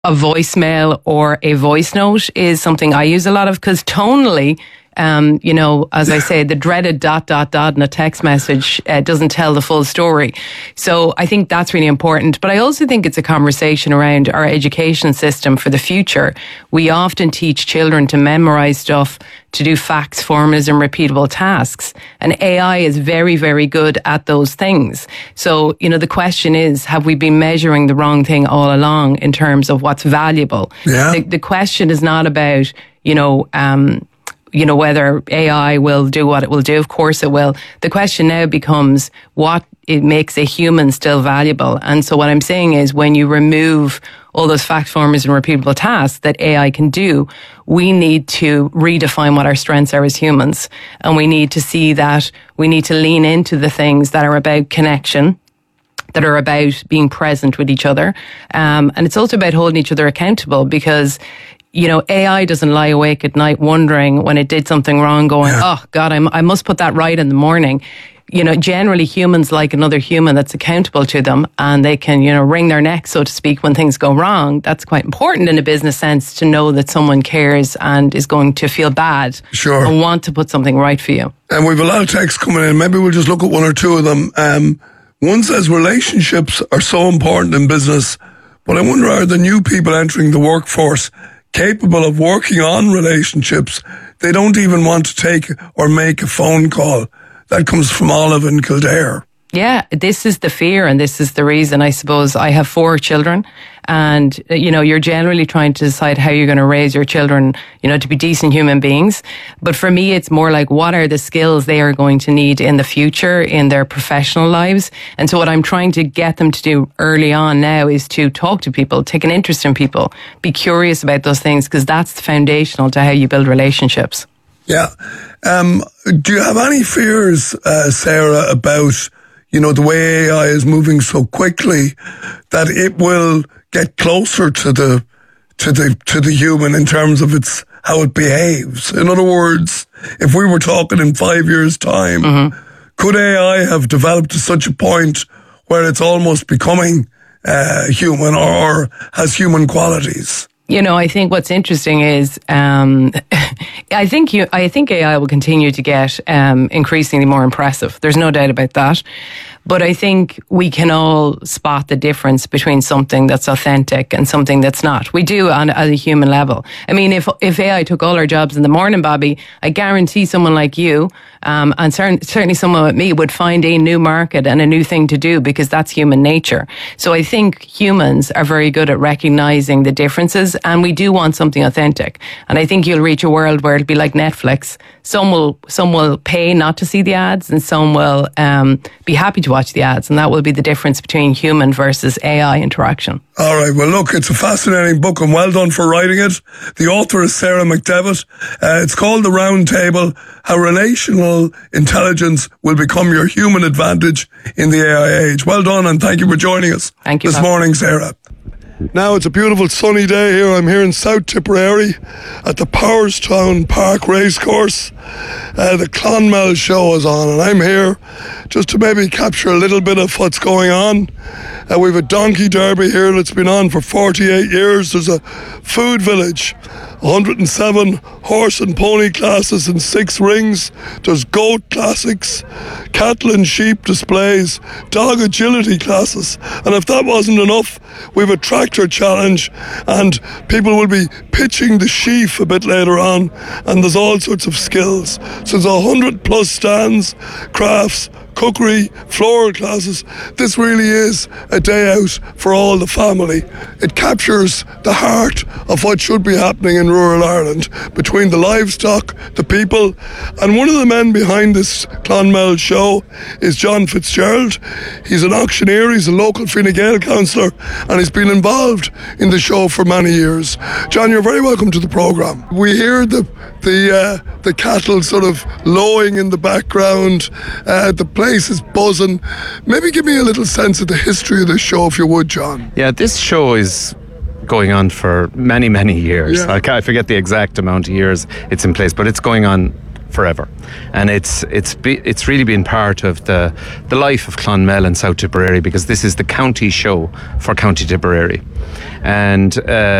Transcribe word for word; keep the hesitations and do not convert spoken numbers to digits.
a voicemail or a voice note is something I use a lot of, because tonally, Um, you know, as I say, the dreaded dot, dot, dot in a text message uh, doesn't tell the full story. So I think that's really important. But I also think it's a conversation around our education system for the future. We often teach children to memorize stuff, to do facts, formulas and repeatable tasks. And A I is very, very good at those things. So, you know, the question is, have we been measuring the wrong thing all along in terms of what's valuable? Yeah. The, the question is not about, you know, um, you know, whether A I will do what it will do. Of course it will. The question now becomes what it makes a human still valuable. And so what I'm saying is, when you remove all those fact formulas and repeatable tasks that A I can do, we need to redefine what our strengths are as humans. And we need to see that we need to lean into the things that are about connection, that are about being present with each other. Um, and it's also about holding each other accountable, because you know, A I doesn't lie awake at night wondering when it did something wrong, going, yeah. oh God, I'm, I must put that right in the morning. You know, generally humans like another human that's accountable to them, and they can, you know, wring their neck, so to speak, when things go wrong. That's quite important in a business sense, to know that someone cares and is going to feel bad sure. and want to put something right for you. And we've a lot of texts coming in. Maybe we'll just look at one or two of them. Um, one says relationships are so important in business, but I wonder, are the new people entering the workforce capable of working on relationships? They don't even want to take or make a phone call. That comes from Olive in Kildare. Yeah, this is the fear, and this is the reason. I suppose I have four children, and you know, you're generally trying to decide how you're going to raise your children, you know, to be decent human beings. But for me, it's more like, what are the skills they are going to need in the future in their professional lives? And so what I'm trying to get them to do early on now is to talk to people, take an interest in people, be curious about those things, because that's foundational to how you build relationships. Yeah. Um, do you have any fears, uh, Sarah, about, you know, the way A I is moving so quickly, that it will get closer to the to the to the human in terms of its how it behaves? In other words, if we were talking in five years' time, mm-hmm. could A I have developed to such a point where it's almost becoming uh, human, or, or has human qualities? You know, I think what's interesting is, um, I think you, I think A I will continue to get um, increasingly more impressive. There's no doubt about that. But I think we can all spot the difference between something that's authentic and something that's not. We do on, at a human level. I mean, if if A I took all our jobs in the morning, Bobby, I guarantee someone like you, um, and certain, certainly someone like me, would find a new market and a new thing to do, because that's human nature. So I think humans are very good at recognizing the differences, and we do want something authentic. And I think you'll reach a world where it'll be like Netflix. Some will some will pay not to see the ads, and some will um, be happy to watch the ads, and that will be the difference between human versus A I interaction. All right, well look, it's a fascinating book, and well done for writing it. The author is Sarah McDevitt. Uh, it's called The Round Table: How Relational Intelligence Will Become Your Human Advantage in the A I Age. Well done, and thank you for joining us thank you, this Bob. morning, Sarah. Now it's a beautiful sunny day here. I'm here in South Tipperary at the Powerstown Park Racecourse. Uh, the Clonmel show is on, and I'm here just to maybe capture a little bit of what's going on. Uh, we have a donkey derby here that's been on for forty-eight years. There's a food village, one hundred seven horse and pony classes in six rings. There's goat classics, cattle and sheep displays, dog agility classes. And if that wasn't enough, we have a tractor challenge, and people will be pitching the sheaf a bit later on, and there's all sorts of skills. So there's a hundred plus stands, crafts, cookery, floral classes. This really is a day out for all the family. It captures the heart of what should be happening in rural Ireland, between the livestock, the people, and one of the men behind this Clonmel show is John Fitzgerald. He's an auctioneer, he's a local Fine Gael councillor, and he's been involved in the show for many years. John, you're very welcome to the programme. We hear the the uh, the cattle sort of lowing in the background. Uh, the place is buzzing. Maybe give me a little sense of the history of this show, if you would, John. Yeah, this show is going on for many, many years. Yeah. I, can't, I forget the exact amount of years it's in place, but it's going on forever, and it's it's be, it's really been part of the the life of Clonmel and South Tipperary, because this is the county show for County Tipperary, and. Uh,